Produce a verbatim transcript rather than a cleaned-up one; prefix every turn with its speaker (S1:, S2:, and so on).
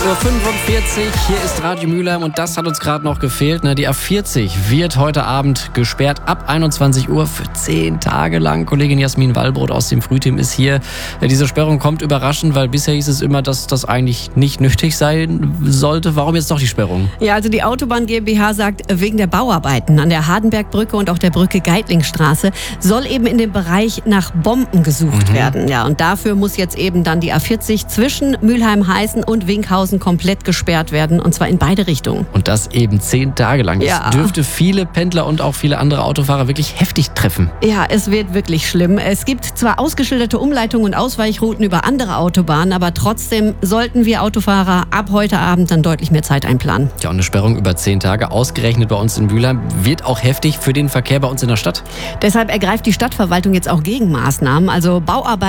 S1: Uhr fünfundvierzig, hier ist Radio Mülheim und das hat uns gerade noch gefehlt. Ne? Die A vierzig wird heute Abend gesperrt ab einundzwanzig Uhr für zehn Tage lang. Kollegin Jasmin Wallbrot aus dem Frühteam ist hier. Diese Sperrung kommt überraschend, weil bisher hieß es immer, dass das eigentlich nicht nötig sein sollte. Warum jetzt doch die Sperrung?
S2: Ja, also die Autobahn GmbH sagt, wegen der Bauarbeiten an der Hardenbergbrücke und auch der Brücke Geitlingstraße soll eben in dem Bereich nach Bomben gesucht mhm. werden. Ja, und dafür muss jetzt eben dann die A vierzig zwischen Mülheim-Heißen und Winkhausen komplett gesperrt werden, und zwar in beide Richtungen.
S1: Und das eben zehn Tage lang. Das
S2: ja.
S1: dürfte viele Pendler und auch viele andere Autofahrer wirklich heftig treffen.
S2: Ja, es wird wirklich schlimm. Es gibt zwar ausgeschilderte Umleitungen und Ausweichrouten über andere Autobahnen, aber trotzdem sollten wir Autofahrer ab heute Abend dann deutlich mehr Zeit einplanen.
S1: Ja, und eine Sperrung über zehn Tage, ausgerechnet bei uns in Mülheim, wird auch heftig für den Verkehr bei uns in der Stadt.
S2: Deshalb ergreift die Stadtverwaltung jetzt auch Gegenmaßnahmen, also Bauarbeiten